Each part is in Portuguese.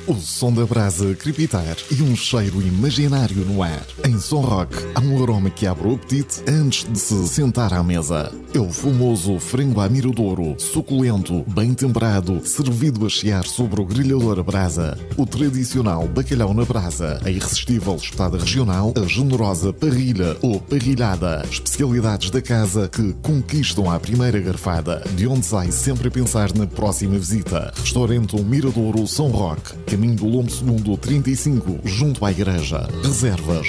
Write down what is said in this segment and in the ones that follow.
o som da brasa crepitar e um cheiro imaginário no ar. Em Som Rock, há um aroma que abre o apetite antes de se sentar à mesa. É o famoso frango à miradouro, suculento, bem temperado, servido a chiar sobre o grelhador a brasa. O tradicional bacalhau na brasa, a irresistível espetada regional, a generosa parrilha ou parrilhada. Especialidades da casa que conquistam à primeira garfada, de onde sai sempre a pensar na próxima visita. Restaurante Miradouro Som Rock, caminho do Lombo Segundo 35, junto à igreja. Reservas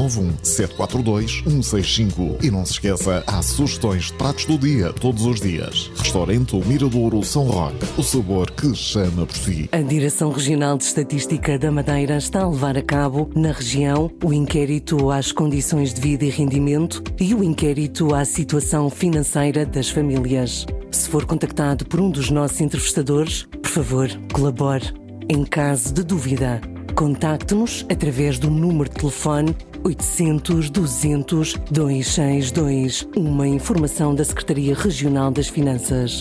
291-742-165. E não se esqueça, há sugestões de pratos do dia, todos os dias. Restaurante Miradouro Som Rock, o sabor que chama por si. A Direção Regional de Estatística da Madeira está a levar a cabo, na região, o inquérito às condições de vida e rendimento e o inquérito à situação financeira das famílias. Se for contactado por um dos nossos entrevistadores, por favor, colabore. Em caso de dúvida, contacte-nos através do número de telefone 800 200 262, uma informação da Secretaria Regional das Finanças.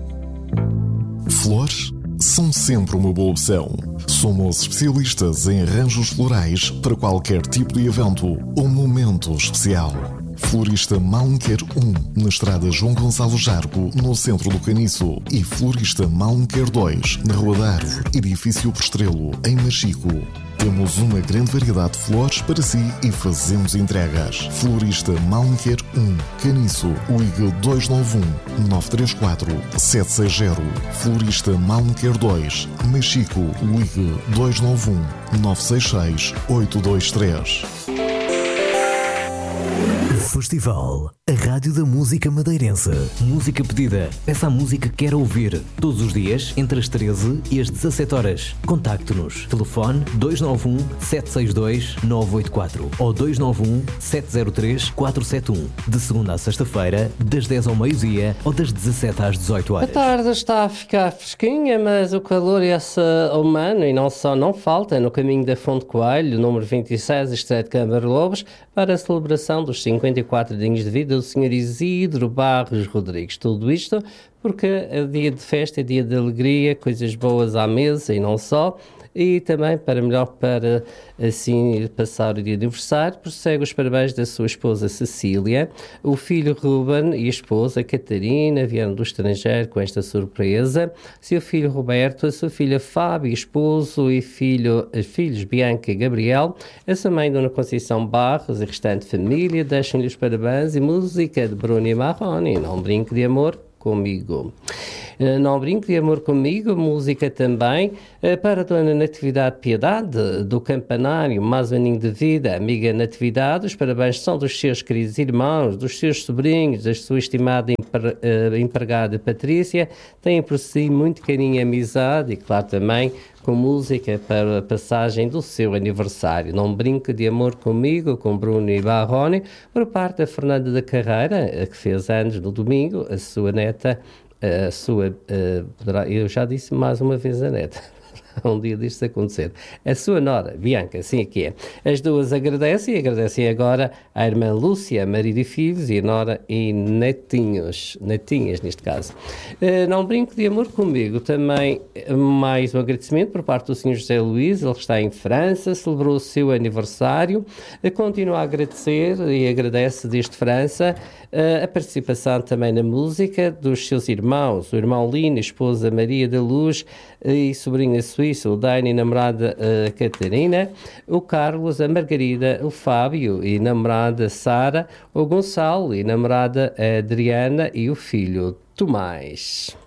Flores são sempre uma boa opção. Somos especialistas em arranjos florais para qualquer tipo de evento ou momento especial. Florista Malmequer 1, na estrada João Gonçalo Jargo, no centro do Caniço. E Florista Malmequer 2, na Rua da Árvore, edifício Prestrelo, em Machico. Temos uma grande variedade de flores para si e fazemos entregas. Florista Malmequer 1, Caniço, ligue 291-934-760. Florista Malmequer 2, Machico, ligue 291-966-823. Festival, a rádio da música madeirense. Música pedida. Peça a música que quer ouvir. Todos os dias, entre as 13 e as 17 horas. Contacte-nos. Telefone 291-762-984 ou 291-703-471. De segunda à sexta-feira, das 10 ao meio-dia ou das 17 às 18 horas. A tarde está a ficar fresquinha, mas o calor é humano e não só não falta no caminho da Fonte Coelho, número 26, Estreito de Câmara Lobos, para a celebração dos 54 anos de vida do Sr. Isidro Barros Rodrigues. Tudo isto porque é dia de festa, é dia de alegria, coisas boas à mesa e não só. E também, para assim passar o dia de aniversário, prossegue os parabéns da sua esposa Cecília, o filho Ruben e a esposa Catarina vieram do estrangeiro com esta surpresa, seu filho Roberto, a sua filha Fábio, esposo e filhos Bianca e Gabriel, a sua mãe Dona Conceição Barros e a restante família, deixam-lhe os parabéns e música de Bruno e Marrone, Não Brinque de Amor Comigo. Não Brinque de Amor Comigo, música também para a Dona Natividade Piedade, do Campanário, mais um aninho de vida, amiga Natividade, os parabéns são dos seus queridos irmãos, dos seus sobrinhos, da sua estimada empregada Patrícia, têm por si muito carinho e amizade e claro também com música para a passagem do seu aniversário. Não Brinque de Amor Comigo, com Bruno e Barrone, por parte da Fernanda da Carreira, que fez anos no domingo, a sua neta, eu já disse mais uma vez a neta, um dia disto acontecer, a sua nora, Bianca, assim aqui é. As duas agradecem agora à irmã Lúcia, marido e filhos, e a nora e netinhas neste caso. Não Brinque de Amor Comigo, também mais um agradecimento por parte do Sr. José Luís, ele está em França, celebrou o seu aniversário, continua a agradecer e agradece desde França a participação também na música dos seus irmãos, o irmão Lino, a esposa Maria da Luz e sobrinha suíça, o Dani e namorada Catarina, o Carlos, a Margarida, o Fábio e namorada Sara, o Gonçalo e namorada Adriana e o filho Tomás.